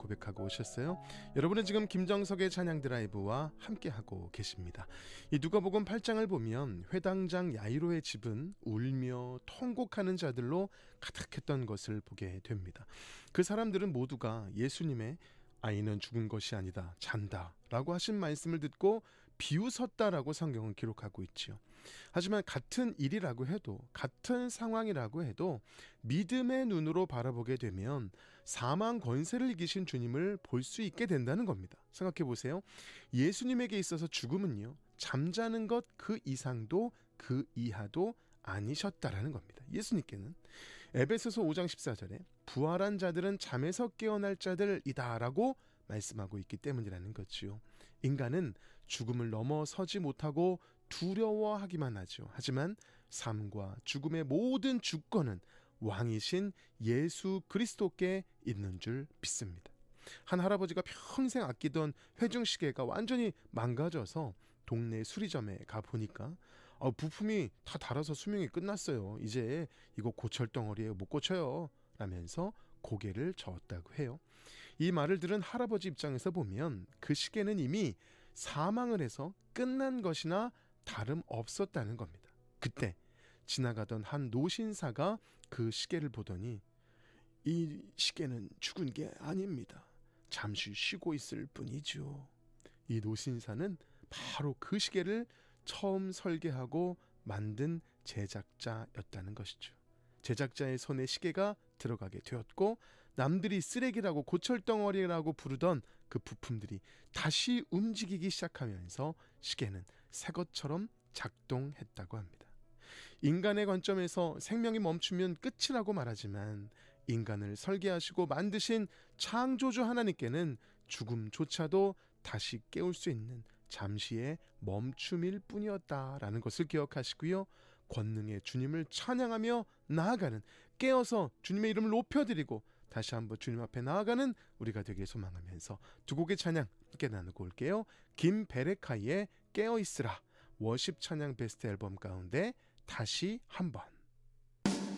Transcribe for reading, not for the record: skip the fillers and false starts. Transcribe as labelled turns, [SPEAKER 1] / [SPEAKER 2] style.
[SPEAKER 1] 고백하고 오셨어요. 여러분은 지금 김정석의 찬양 드라이브와 함께하고 계십니다. 이 누가복음 8장을 보면 회당장 야이로의 집은 울며 통곡하는 자들로 가득했던 것을 보게 됩니다. 그 사람들은 모두가 예수님의 아이는 죽은 것이 아니다 잔다 라고 하신 말씀을 듣고 비웃었다라고 성경은 기록하고 있지요. 하지만 같은 일이라고 해도, 같은 상황이라고 해도 믿음의 눈으로 바라보게 되면 사망 권세를 이기신 주님을 볼 수 있게 된다는 겁니다. 생각해 보세요. 예수님에게 있어서 죽음은요, 잠자는 것 그 이상도 그 이하도 아니셨다라는 겁니다. 예수님께는 에베소서 5장 14절에 부활한 자들은 잠에서 깨어날 자들이다 라고 말씀하고 있기 때문이라는 거지요. 인간은 죽음을 넘어서지 못하고 두려워하기만 하죠. 하지만 삶과 죽음의 모든 주권은 왕이신 예수 그리스도께 있는 줄 믿습니다. 한 할아버지가 평생 아끼던 회중시계가 완전히 망가져서 동네 수리점에 가보니까 부품이 다 닳아서 수명이 끝났어요. 이제 이거 고철덩어리에 못 고쳐요 라면서 고개를 저었다고 해요. 이 말을 들은 할아버지 입장에서 보면 그 시계는 이미 사망을 해서 끝난 것이나 다름없었다는 겁니다. 그때 지나가던 한 노신사가 그 시계를 보더니 이 시계는 죽은 게 아닙니다. 잠시 쉬고 있을 뿐이죠. 이 노신사는 바로 그 시계를 처음 설계하고 만든 제작자였다는 것이죠. 제작자의 손에 시계가 들어가게 되었고 남들이 쓰레기라고 고철덩어리라고 부르던 그 부품들이 다시 움직이기 시작하면서 시계는 새 것처럼 작동했다고 합니다. 인간의 관점에서 생명이 멈추면 끝이라고 말하지만 인간을 설계하시고 만드신 창조주 하나님께는 죽음조차도 다시 깨울 수 있는 잠시의 멈춤일 뿐이었다라는 것을 기억하시고요. 권능의 주님을 찬양하며 나아가는, 깨어서 주님의 이름을 높여드리고 다시 한번 주님 앞에 나아가는 우리가 되길 소망하면서 두 곡의 찬양 함께 나누고 올게요. 김베레카이의 깨어있으라, 워십 찬양 베스트 앨범 가운데 다시 한번.